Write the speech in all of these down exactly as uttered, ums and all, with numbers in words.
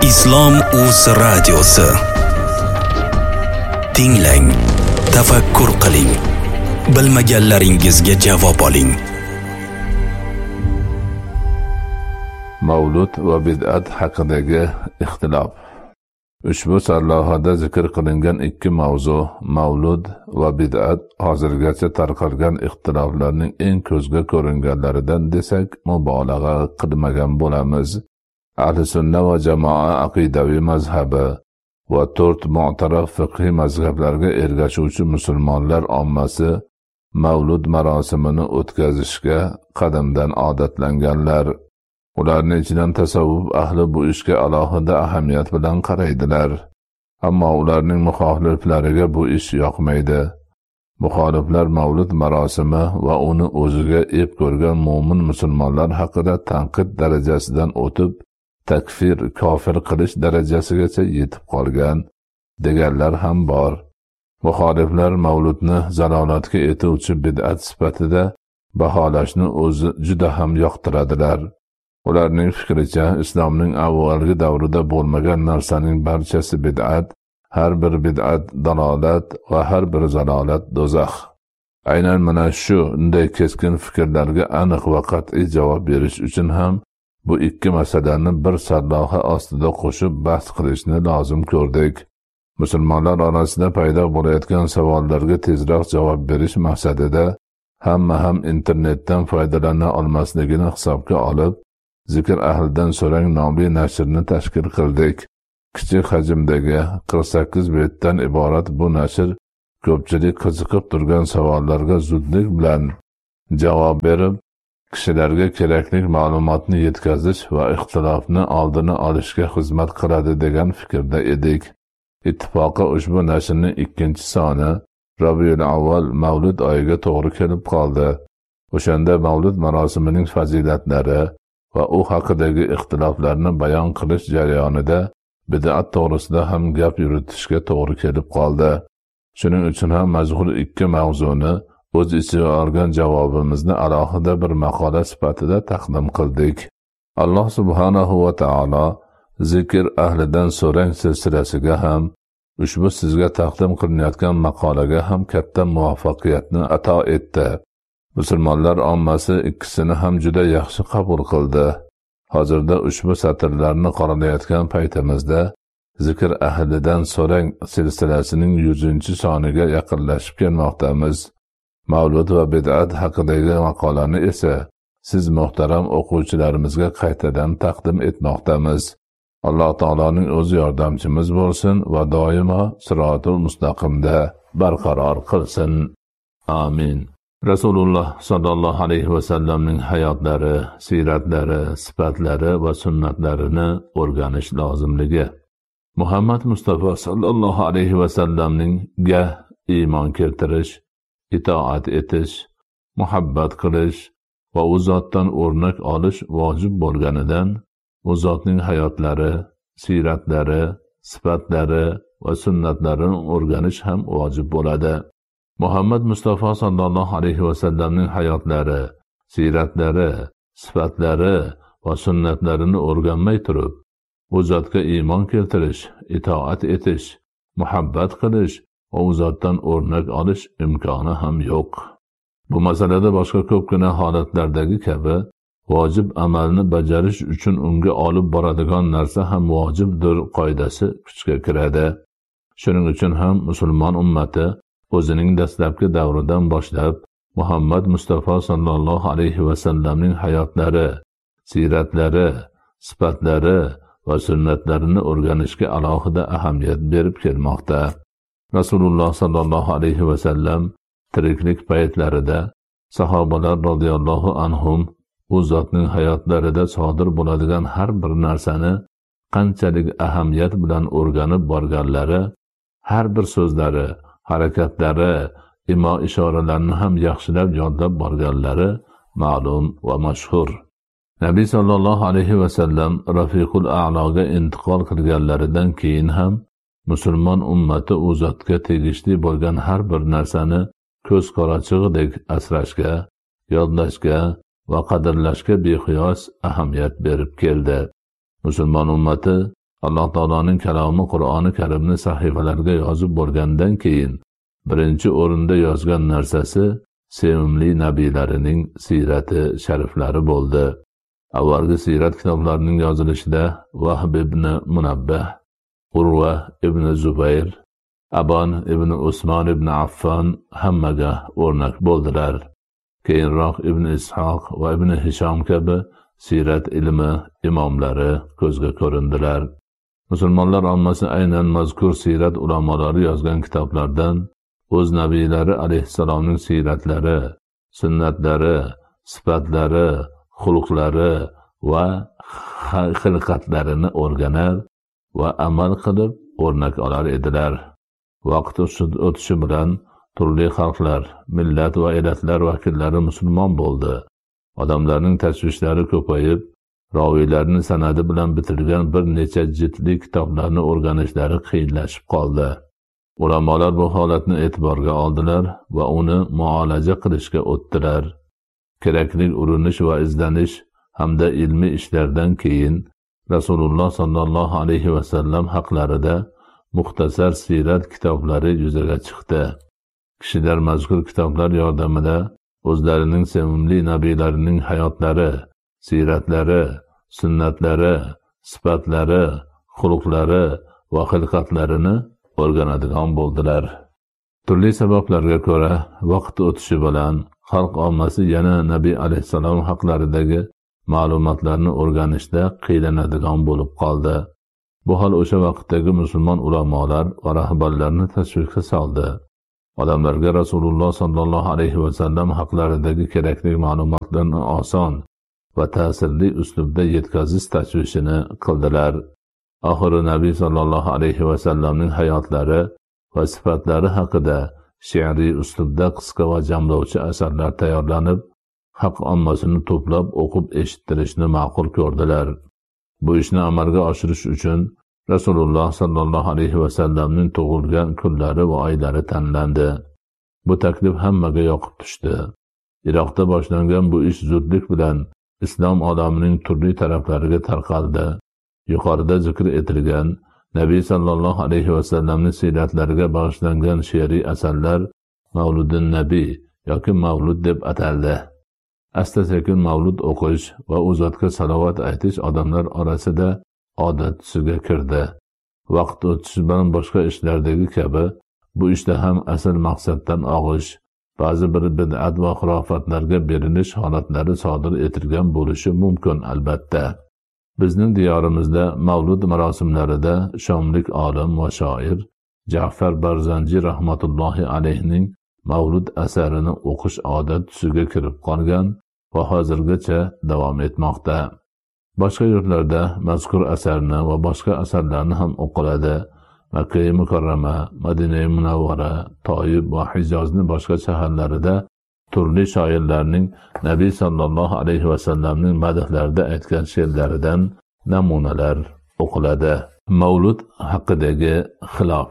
Islom Uz radiosi. Tinglang, tafakkur qiling. Bilmaganlaringizga javob oling. Mavlud va bid'at haqidagi ixtilof. Ushbu sarlavhada zikr qilingan ikki mavzu, mavlud va bid'at, hozirgacha tarqalgan ixtiloflarning eng ko'zga ko'ringanlaridan desak, mubolag'a qilmagan bo'lamiz. Ahli sunna va jamoa aqidaviy mazhabi va to'rt mu'taraf fiqhiy mazhablarga ergashuvchi musulmonlar ommasi mavlud marosimini o'tkazishga qadimdan odatlanganlar. Ularning ichidan tasavvuf ahli bu ishga alohida ahamiyat bilan qaraydilar. Ammo ularning muxoliflariga bu ish yoqmaydi. Muxoliflar mavlud marosimi va uni o'ziga ep ko'rgan mo'min musulmonlar haqida tanqid darajasidan o'tib, takfir, kofir qilish darajasigacha yetib qolgan deganlar ham bor. Muxoliflar mavludni zalolatga etuvchi bid'at sifatida baholashni o'zi juda ham yoqtiradilar. Ularning fikricha, islomning avvalgi davrida bo'lmagan narsaning barchasi bid'at, har bir bid'at dalolat va har bir zalolat do'zax. Aynan mana shu unday keskin fikrlarga aniq va qat'iy javob berish uchun ham bu ikki masalani bir sarlavha ostida qo'shib bahs qilishni lozim ko'rdik. Musulmonlar orasida paydo bo'layotgan savollarga tezroq javob berish maqsadida hamma ham internetdan foydalana olmasligini hisobga olib, Zikr ahlidan so'rang nomli nashrni tashkil qildik. Kichik hajmdagi qirq sakkiz betdan iborat bu nashr ko'pchilik qiziqib turgan savollarga zudlik bilan javob berib, kishilarga kerakli ma'lumotni yetkazish va ixtilofni oldini olishga xizmat qiladi degan fikrda edik. Ittifoqi ushbu nashrning ikkinchi soni Rabiul Avval Mavlud oyiga to'g'ri kelib qoldi. O'shanda Mavlud marosimining fazilatlari va u haqidagi ixtiloflarni bayon qilish jarayonida bid'at to'g'risida ham gap yuritishga to'g'ri kelib qoldi. Shuning uchun ham mazkur ikki mavzuni o'z ichiga olgan javobimizni alohida bir maqola sifatida taqdim qildik. Alloh subhanahu va taolo zikr ahlidan so'rang silsilasiga ham, ushbu sizga taqdim qilinayotgan maqolaga ham katta muvaffaqiyatni ato etdi. Musulmonlar ommasi ikkisini ham juda yaxshi qabul qildi. Hozirda ushbu satrlarni qoralayotgan paytimizda zikr ahlidan so'rang silsilasining yuzinchi soniga yaqinlashib kelmoqdamiz. Mavlud va bid'at haqidagi maqolani esa siz muhtaram o'quvchilarimizga qaytadan taqdim etmoqdamiz. Alloh taoloning o'zi yordamchimiz bo'lsin va doimo sirotul mustaqimda barqaror qilsin. Amin. Rasululloh sallallohu alayhi va sallamning hayotlari, siratlari, sifatlari va sunnatlarini o'rganish lozimligi. Muhammad Mustafa sallallohu alayhi va sallamning ga iymon keltirish, itoat etish, muhabbat qilish va u zotdan o'rnak olish vojib bo'lganidan, u zotning hayotlari, siratlari, sifatlari va sunnatlarini o'rganish ham vojib bo'ladi. Muhammad Mustafa sallallohu alayhi va sallamning hayotlari, siratlari, sifatlari va sunnatlarini o'rganmay turib, u zotga iymon keltirish, itoat etish, muhabbat qilish va u zotdan o'rnak olish imkoni ham yo'q. Bu masalada boshqa ko'pgina holatlardagi kabi vojib amalni bajarish uchun unga olib boradigan narsa ham vojibdir qoidasi kuchga kiradi. Shuning uchun ham musulmon ummati o'zining dastlabki davridan boshlab Muhammad Mustafa sallallohu alayhi va sallamning hayotlari, siratlari, sifatlari va sunnatlarini o'rganishga alohida ahamiyat berib kelmoqda. Rasululloh sallallohu alayhi va sallam tiriklik paytlarida sahobalar radhiyallohu anhum u zotning hayotlarida sodir bo'ladigan har bir narsani qanchalik ahamiyat bilan o'rganib borganlari, har bir so'zlari, harakatlari, imo ishoralarini ham yaxshilab yodlab borganlari ma'lum va mashhur. Nabiy sallallohu alayhi va sallam Rafiqul A'loga intiqol qilganlaridan keyin ham musulmon ummati u zotga tegishli bo'lgan har bir narsani ko'z qorachig'idek asrashga, yodlashga va qadrlashga beqiyos ahamiyat berib keldi. Musulmon ummati Alloh taoloning kalomi Qur'oni Karimni sahifalarga yozib bo'lgandan keyin birinchi o'rinda yozgan narsasi sevimli nabiylarining siyrati shariflari bo'ldi. Avvalgi siyrat kitoblarining yozilishida Vahb ibn Munabbah, Urva ibn Zubayr, Aban ibn Usmon ibn Affon hammaga o'rnak bo'ldilar. Keyinroq Ibn Ishoq va Ibn Hisham kabi siyrat ilmi imomlari ko'zga ko'rindilar. Musulmonlar ommasi aynan mazkur siyrat ulamolari yozgan kitoblardan o'z nabiylari alayhissalomning siyratlari, sunnatlari, sifatlari, xulqlari va xilqatlarini o'rganar va amal qilib o'rnak olar edilar. Vaqt o'tishi bilan turli xalqlar, millat va elatlar vakillari musulmon bo'ldi. Odamlarning tashvishlari ko'payib, roviylarning sanadi bilan bitilgan bir necha jildli kitoblarni o'rganishlari qiyinlashib qoldi. Ulamolar bu holatni e'tiborga oldilar va uni muolaja qilishga o'tdilar. Kerakli urinish va izlanish hamda ilmiy ishlardan keyin Rasululloh sallallohu alayhi va sallam haqlarida muxtasar siyrat kitoblari yuzaga chiqdi. Kishilar mazkur kitoblar yordamida o'zlarining sevimli nabiylarining hayotlari, siyratlari, sunnatlari, sifatlari, xulqlari va xilqatlarini o'rganadigan bo'ldilar. Turli sabablarga ko'ra vaqt o'tishi bilan xalq ommasi yana Nabiy alayhissalom haqlaridagi ma'lumotlarni o'rganishda qiylanadigan bo'lib qoldi. Bu hol o'sha vaqtdagi musulmon ulamolar va rahbarlarni tashvishga soldi. Odamlarga Rasululloh sallallohu alayhi va sallam haqlaridagi kerakli ma'lumotlarni oson va ta'sirli uslubda yetkazish tashvishini qildilar. Oxiri Nabiy sallallohu alayhi va sallamning hayotlari va sifatlari haqida she'riy uslubda qisqa va jamlovchi asarlar tayyorlanib, haq ommasini to'plab o'qib eshittirishni ma'qul ko'rdilar. Bu ishni amalga oshirish uchun Rasululloh sallallohu alayhi va sallamning tug'ilgan kunlari va oylari tanlandi. Bu taklif hammaga yoqib tushdi. Iroqda boshlangan bu ish zudlik bilan islom olamining turli taraflariga tarqaldi. Yuqorida zikr etilgan Nabiy sallallohu alayhi va sallamning siyratlariga bag'ishlangan she'riy asarlar Mavludun Nabiy yoki Mavlud deb ataldi. Asta-sekin mavlud o'qish va u zotga salovat aytish odamlar orasida odat tusiga kirdi. Vaqt o'tishi bilan boshqa ishlardagi kabi bu ishda ham asl maqsaddan og'ish, ba'zi bir bid'at va xurofatlarga berilish holatlari sodir etilgan bo'lishi mumkin albatta. Bizning diyorimizda mavlud marosimlarida shomlik olim va shoir Ja'far Barzanji rahmatullohi alayhining mavlud asarini o'qish odat tusiga kirib qolgan va hozirgacha davom etmoqda. Boshqa yurtlarda mazkur asarni va boshqa asarlarni ham o'qiladi. Makka-i Mukarrama, Madina-i Munawvara, Toyib va Hijozning boshqa shaharlarida turli shoirlarning Nabiy sallallohu alayhi va sallamning madhlarida aytgan she'rlaridan namunalar o'qiladi. Mavlud haqidagi xilof.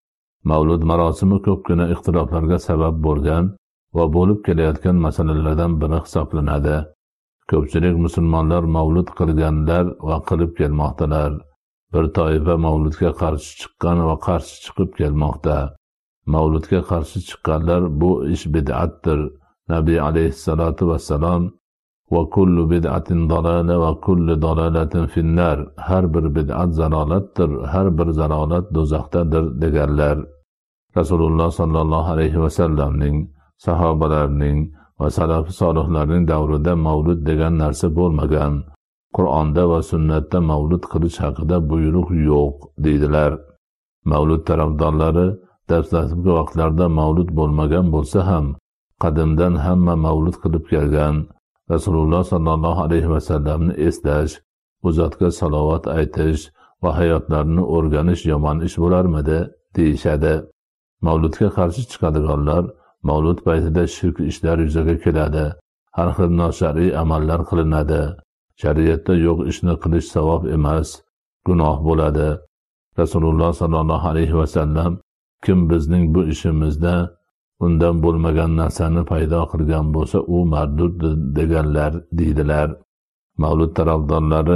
Mavlud marosimi ko'pgina ixtiloflarga sabab bo'lgan va bo'lib kelayotgan masalalardan biri hisoblanadi. Ko'pchilik musulmonlar mavlud qilganlar va qilib kelmoqdalar. Bir toifa mavludga qarshi chiqqan va qarshi chiqib kelmoqda. Mavludga qarshi chiqqanlar bu ish bid'atdir. Nabiy alayhissalatu vassalam va kullu bid'atin dalala va kullu dalalatin finnar. Har bir bid'at zalolatdir, har bir zalolat do'zaxdadir deganlar. Rasululloh sallallohu alayhi va sallamning, sahobalarning va salafi solihlarning davrida mavlud degan narsa bo'lmagan. Qur'onda va sunnatda mavlud qilish haqida buyruq yo'q deydilar. Mavlud tarafdorlari dastlabki vaqtlarda mavlud bo'lmagan bo'lsa ham qadimdan hamma mavlud qilib kelgan. Rasululloh sallallohu alayhi va sallamni eslash, u zotga salovat aytish va hayotlarini o'rganish yomon ish bo'larmidi deyishadi. Mavludga qarshi chiqadiganlar mavlud paytida shirk ishlar yuzaga keladi. Har xil noshar'iy amallar qilinadi. Shariatda yo'q ishni qilish savob emas, gunoh bo'ladi. Rasululloh sallallohu alayhi va sallam kim bizning bu ishimizda undan bo'lmagan narsani paydo qilgan bo'lsa, u mardud deganlar deydilar. Mavlud tarafdorlari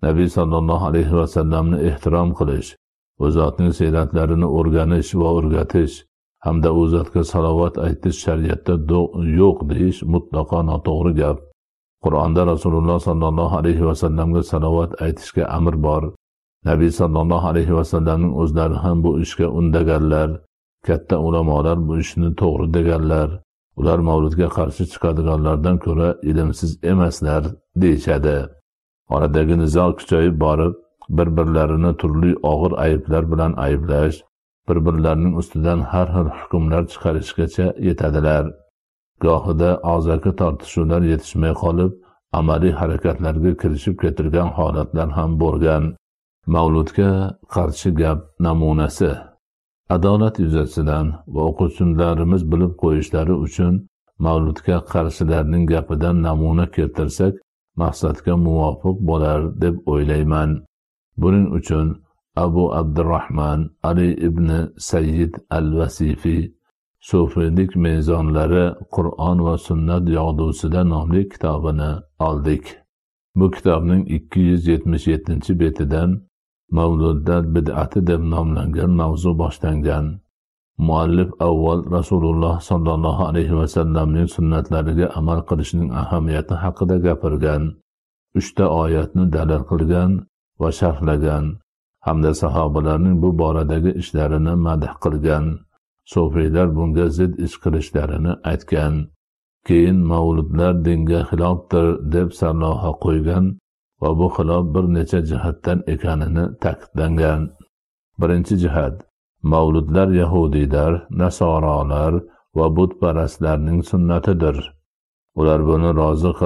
Nabiy sallallohu alayhi vasallamni ehtirom qilish, u zotning siyratlarini o'rganish va o'rgatish hamda u zotga salovat aytish shariatda yo'q deyish mutlaqo noto'g'ri gap. Qur'onda Rasululloh sallallohu alayhi vasallamga salovat aytishga amr bor. Nabiy sallallohu alayhi vasallamning o'zlari ham bu ishga undaganlar. Katta ulamolar bu ishni to'g'ri deganlar. Ular mavludga qarshi chiqadiganlardan ko'ra ilmsiz emaslar deyishadi. Oradagi nizo kuchayib borib, bir-birlarini turli og'ir ayblar bilan ayblash, bir-birlarining ustidan har xil hukmlar chiqarishgacha yetadilar. Gohida og'zaki tortishuvlar yetishmay qolib, amaliy harakatlarga kirishib ketilgan holatlar ham bo'lgan. Mavludga qarshi gap namunasi. Adolat yuzasidan va o'quvchilarimiz bilib qo'yishlari uchun mavludga qarshilarning gapidan namuna keltirsak, maqsadga muvofiq bo'lar deb o'ylayman. Buning uchun Abu Abdurrahman Ali ibn Sayyid al-Vasifi Sufiylik mezonlari Qur'on va sunnat yog'dusida nomli kitobini oldik. Bu kitobning ikki yuz yetmish yettinchi betidan mavludda bid'ati deb nomlangan mavzu boshlangan. Muallif avval Rasululloh sallallohu alayhi vasallamning sunnatlariga amal qilishning ahamiyati haqida gapirgan, uchta oyatni dalil qilgan va sharhlagan, hamda sahobalarning bu boradagi ishlarini madh qilgan. Sufiylar bunga zid ish qilishlarini aytgan. Keyin mavludlar dinga xilofdir deb sarlavha qo'ygan va bu xilof bir necha jihatdan ekanini ta'kidlangan. Birinchi jihat, mavludlar yahudiylar, nasorolar va butparastlarning sunnatidir. Ular buni rozi